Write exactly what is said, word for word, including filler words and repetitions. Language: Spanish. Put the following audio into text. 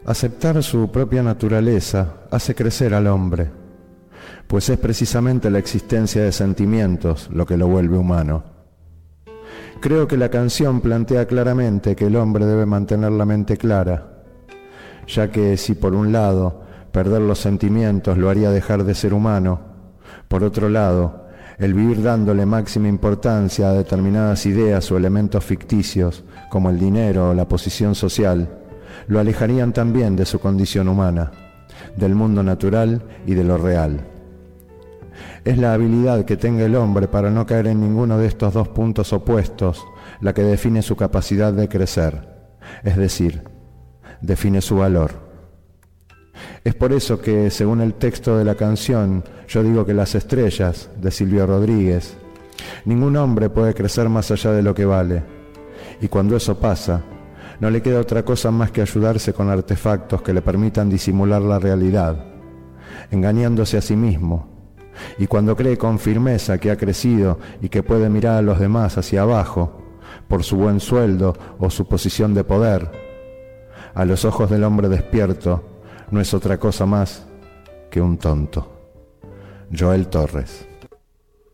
Aceptar su propia naturaleza hace crecer al hombre, pues es precisamente la existencia de sentimientos lo que lo vuelve humano. Creo que la canción plantea claramente que el hombre debe mantener la mente clara, ya que si por un lado perder los sentimientos lo haría dejar de ser humano, por otro lado, el vivir dándole máxima importancia a determinadas ideas o elementos ficticios, como el dinero o la posición social, lo alejarían también de su condición humana, del mundo natural y de lo real. Es la habilidad que tenga el hombre para no caer en ninguno de estos dos puntos opuestos la que define su capacidad de crecer, es decir, define su valor. Es por eso que, según el texto de la canción, yo digo que Las estrellas, de Silvio Rodríguez, ningún hombre puede crecer más allá de lo que vale, y cuando eso pasa, no le queda otra cosa más que ayudarse con artefactos que le permitan disimular la realidad, engañándose a sí mismo, y cuando cree con firmeza que ha crecido y que puede mirar a los demás hacia abajo, por su buen sueldo o su posición de poder, a los ojos del hombre despierto no es otra cosa más que un tonto. Joel Torres.